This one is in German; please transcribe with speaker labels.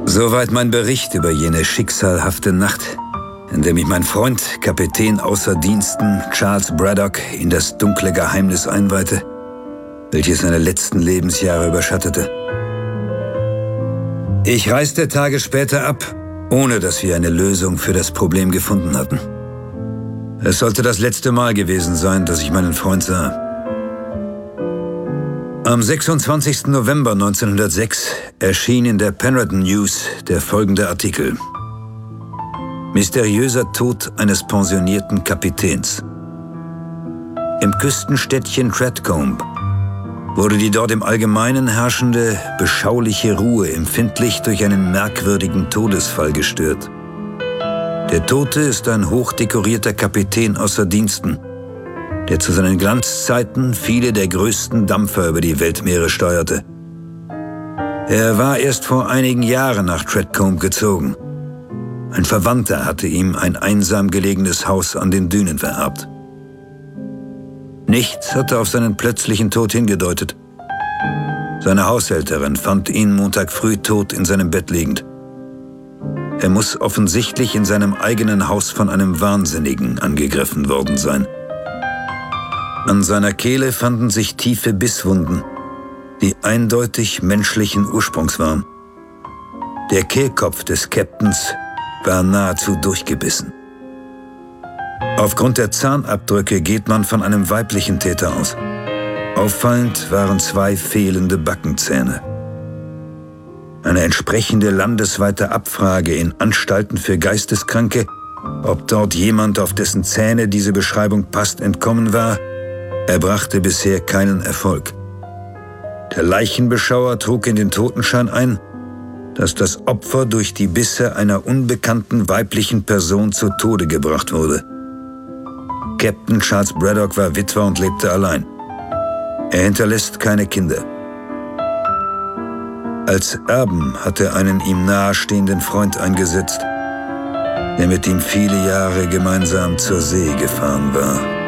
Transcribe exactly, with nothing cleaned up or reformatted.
Speaker 1: Soweit mein Bericht über jene schicksalhafte Nacht, in der mich mein Freund, Kapitän außer Diensten Charles Braddock, in das dunkle Geheimnis einweihte, welches seine letzten Lebensjahre überschattete. Ich reiste Tage später ab, ohne dass wir eine Lösung für das Problem gefunden hatten. Es sollte das letzte Mal gewesen sein, dass ich meinen Freund sah. Am sechsundzwanzigsten November neunzehnhundertsechs erschien in der Penrith News der folgende Artikel: Mysteriöser Tod eines pensionierten Kapitäns. Im Küstenstädtchen Tredcombe wurde die dort im Allgemeinen herrschende, beschauliche Ruhe empfindlich durch einen merkwürdigen Todesfall gestört. Der Tote ist ein hochdekorierter Kapitän außer Diensten, der zu seinen Glanzzeiten viele der größten Dampfer über die Weltmeere steuerte. Er war erst vor einigen Jahren nach Tredcombe gezogen. Ein Verwandter hatte ihm ein einsam gelegenes Haus an den Dünen vererbt. Nichts hatte auf seinen plötzlichen Tod hingedeutet. Seine Haushälterin fand ihn Montag früh tot in seinem Bett liegend. Er muss offensichtlich in seinem eigenen Haus von einem Wahnsinnigen angegriffen worden sein. An seiner Kehle fanden sich tiefe Bisswunden, die eindeutig menschlichen Ursprungs waren. Der Kehlkopf des Captains war nahezu durchgebissen. Aufgrund der Zahnabdrücke geht man von einem weiblichen Täter aus. Auffallend waren zwei fehlende Backenzähne. Eine entsprechende landesweite Abfrage in Anstalten für Geisteskranke, ob dort jemand, auf dessen Zähne diese Beschreibung passt, entkommen war, erbrachte bisher keinen Erfolg. Der Leichenbeschauer trug in den Totenschein ein, dass das Opfer durch die Bisse einer unbekannten weiblichen Person zu Tode gebracht wurde. Captain Charles Braddock war Witwer und lebte allein. Er hinterlässt keine Kinder. Als Erben hat er einen ihm nahestehenden Freund eingesetzt, der mit ihm viele Jahre gemeinsam zur See gefahren war.